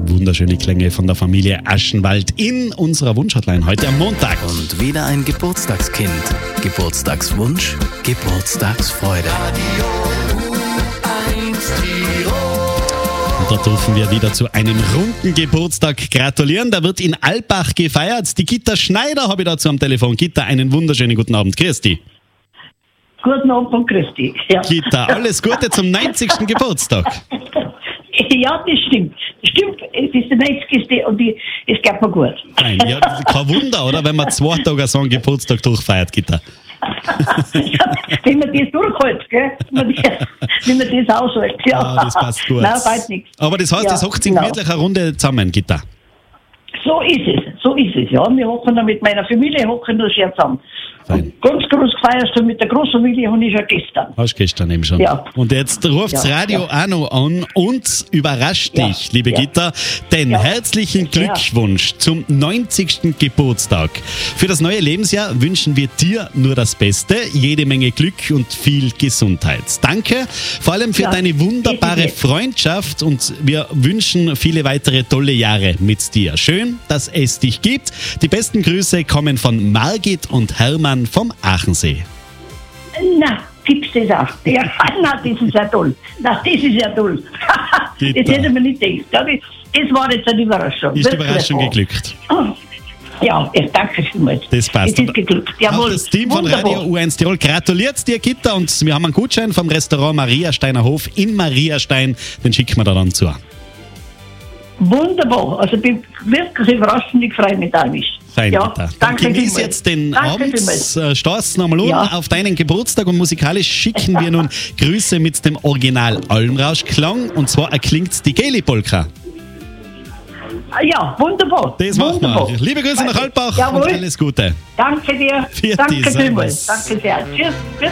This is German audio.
Wunderschöne Klänge von der Familie Aschenwald in unserer Wunschhotline heute am Montag. Und wieder ein Geburtstagskind. Geburtstagswunsch, Geburtstagsfreude. Und da dürfen wir wieder zu einem runden Geburtstag gratulieren. Da wird in Alpbach gefeiert. Die Gitta Schneider habe ich dazu am Telefon. Gitta, einen wunderschönen guten Abend. Grüß dich. Guten Abend und grüß dich. Ja. Gitta, alles Gute zum 90. Geburtstag. Ja, das stimmt. Stimmt, es ist der 90. und es geht mir gut. Nein, ja, kein Wunder, oder? Wenn man 2 Tage so einen Geburtstag durchfeiert, Gitta. Wenn man das durchhält, gell? Wenn man das aushält. Ja, das passt gut. Nein, bald nichts. Aber das heißt, Ja, das hockt in genau. gemütlicher Runde zusammen, Gitta. So ist es, ja. Wir hocken da mit meiner Familie, hocken da schön zusammen. Fein. Und ganz groß gefeiert du mit der Großfamilie, habe ich schon gestern. Hast du gestern eben schon. Ja. Und jetzt ruft das Ja, Radio auch noch an und überrascht Ja, dich, liebe ja. Gitta, denn Ja. herzlichen Glückwunsch zum 90. Geburtstag. Für das neue Lebensjahr wünschen wir dir nur das Beste, jede Menge Glück und viel Gesundheit. Danke, vor allem für Ja, deine wunderbare definitiv. Freundschaft und wir wünschen viele weitere tolle Jahre mit dir. Schön, dass es dich gibt. Die besten Grüße kommen von Margit und Hermann vom Aachensee. Na, gibt's das auch? Ja, na, das ist ja toll. Na, das ist ja toll. Das Gitta. hätte man nicht gedacht. Ja, das war jetzt eine Überraschung. Ist die Wirklich. Überraschung geglückt? Ja, danke vielmals. Das passt. Es ist geglückt. Auch Jawohl. das Team von Wunderbar. Radio U1 Tirol gratuliert dir, Gitta, und wir haben einen Gutschein vom Restaurant Mariasteiner Hof in Mariastein. Den schicken wir da dann zu. Wunderbar. Also bin wirklich überrascht und ich freue mich da nicht. Fein, Ja, Gitta. Dann danke genieß vielmals. jetzt den Danke Abend, vielmals. stoß nochmal um Ja. auf deinen Geburtstag und musikalisch schicken wir nun Grüße mit dem Original Almrauschklang und zwar erklingt die Gaeli-Polka. Ja, wunderbar. Das machen Wunderbar. wir. Liebe Grüße nach Alpbach Jawohl. und alles Gute. Danke dir. Vierte, Danke servus. vielmals. Danke sehr. Tschüss.